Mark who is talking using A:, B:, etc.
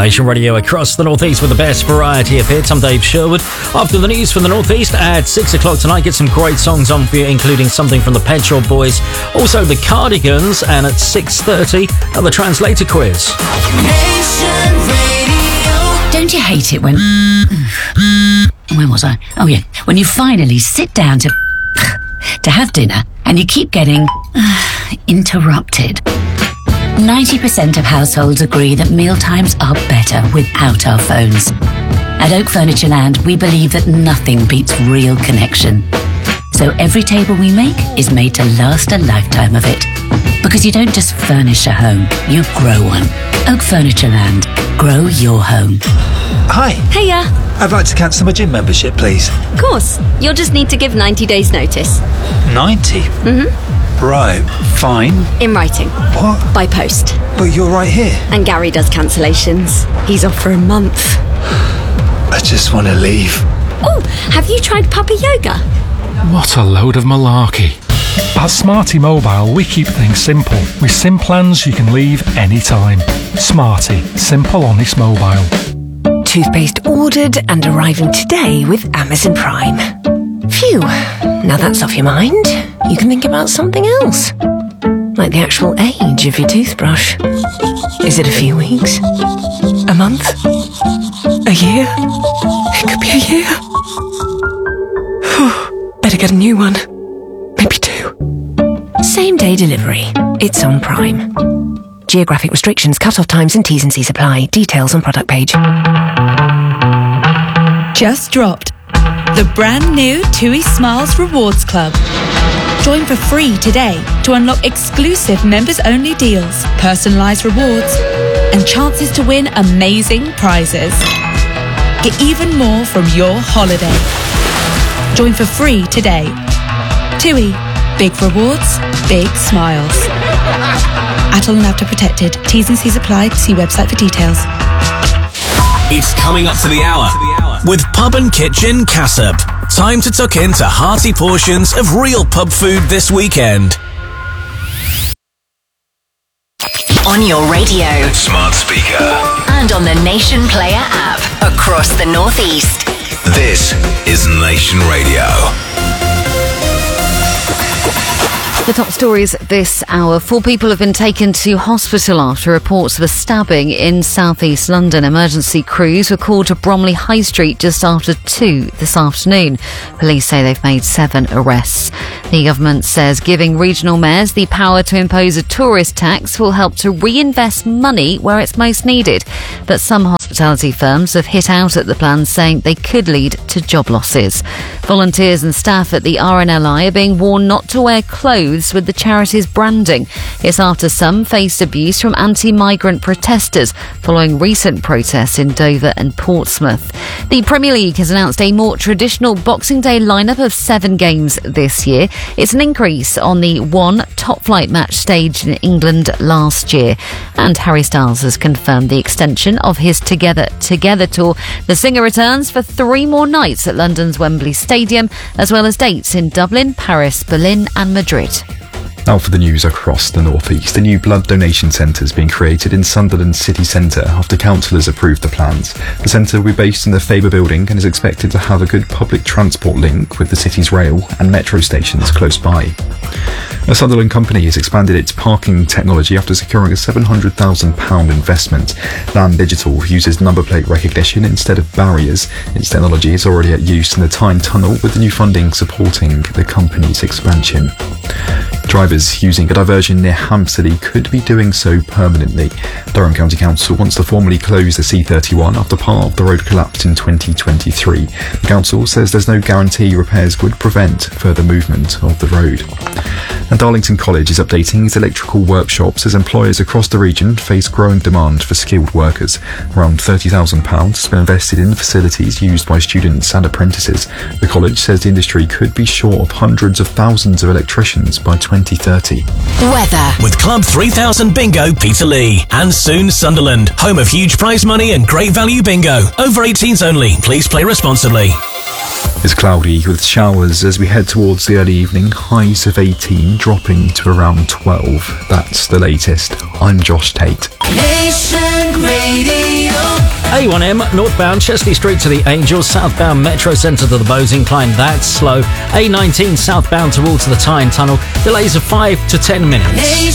A: Nation Radio across the Northeast with the best variety of hits. I'm Dave Sherwood. After the news from the Northeast at 6 o'clock tonight, get some great songs on for you, including something from the Pet Shop Boys, also the Cardigans, and at 6:30, the Translator Quiz.
B: Nation Radio.
C: Don't you hate it when... Where was I? Oh, yeah. When you finally sit down to have dinner and you keep getting interrupted. 90% of households agree that mealtimes are better without our phones. At Oak Furniture Land, we believe that nothing beats real connection. So every table we make is made to last a lifetime of it. Because you don't just furnish a home, you grow one. Oak Furniture Land. Grow your home.
D: Hi.
E: Heya.
D: I'd like to cancel my gym membership, please.
E: Of course. You'll just need to give 90 days notice.
D: 90?
E: Mm-hmm.
D: Right, fine.
E: In writing.
D: What?
E: By post.
D: But you're right here.
E: And Gary does cancellations. He's off for a month.
D: I just want to leave.
E: Oh, have you tried puppy yoga?
F: What a load of malarkey. At Smarty Mobile, we keep things simple. With SIM plans you can leave anytime. Smarty. Simple, honest mobile.
G: Toothpaste ordered and arriving today with Amazon Prime. Phew, now that's off your mind. You can think about something else. Like the actual age of your toothbrush. Is it a few weeks? A month? A year? It could be a year. Better get a new one. Maybe 2. Same day delivery. It's on Prime. Geographic restrictions, cut-off times and T's and C's apply. Details on product page.
H: Just dropped. The brand new TUI Smiles Rewards Club. Join for free today to unlock exclusive members-only deals, personalised rewards, and chances to win amazing prizes. Get even more from your holiday. Join for free today. TUI. Big rewards, big smiles. Atoll and After protected. T's and C's apply. See website for details.
I: It's coming up to the hour with Pub and Kitchen Cassop. Time to tuck into hearty portions of real pub food this weekend.
C: On your radio,
B: Smart speaker.
C: and on the Nation Player app across the Northeast.
B: This is Nation Radio.
J: The top stories this hour. 4 people have been taken to hospital after reports of a stabbing in southeast London. Emergency crews were called to Bromley High Street just after 2 this afternoon. Police say they've made 7 arrests. The government says giving regional mayors the power to impose a tourist tax will help to reinvest money where it's most needed. But some hospitality firms have hit out at the plan, saying they could lead to job losses. Volunteers and staff at the RNLI are being warned not to wear clothes with the charity's branding. It's after some faced abuse from anti-migrant protesters following recent protests in Dover and Portsmouth. The Premier League has announced a more traditional Boxing Day lineup of 7 games this year. It's an increase on the 1 top-flight match staged in England last year. And Harry Styles has confirmed the extension of his Together tour. The singer returns for 3 more nights at London's Wembley Stadium, as well as dates in Dublin, Paris, Berlin and Madrid.
K: Now for the news across the Northeast. A new blood donation centre is being created in Sunderland city centre after councillors approved the plans. The centre will be based in the Faber building and is expected to have a good public transport link with the city's rail and metro stations close by. A Sunderland company has expanded its parking technology after securing a £700,000 investment. Land Digital uses number plate recognition instead of barriers. Its technology is already at use in the Tyne Tunnel, with the new funding supporting the company's expansion. Drivers using a diversion near Hampstead could be doing so permanently. Durham County Council wants to formally close the C31 after part of the road collapsed in 2023. The council says there's no guarantee repairs would prevent further movement of the road. And Darlington College is updating its electrical workshops as employers across the region face growing demand for skilled workers. Around £30,000 has been invested in facilities used by students and apprentices. The college says the industry could be short of hundreds of thousands of electricians by 2030.
C: Weather.
I: With Club 3000 Bingo Peterlee and soon Sunderland, home of huge prize money and great value bingo. Over 18s only. Please play responsibly.
K: It's cloudy with showers as we head towards the early evening, highs of 18 dropping to around 12. That's the latest. I'm Josh Tate.
B: Nation Radio.
A: A1M, northbound Chesley Street to the Angels, southbound Metro Centre to the Bowes Incline, that's slow. A19, southbound towards the Tyne Tunnel, delays of 5 to 10 minutes.